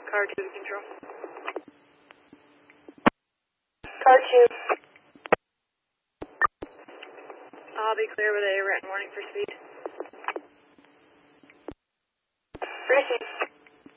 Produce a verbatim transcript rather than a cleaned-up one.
Car two to control. Car two. I'll be clear with a written warning for speed. Receive.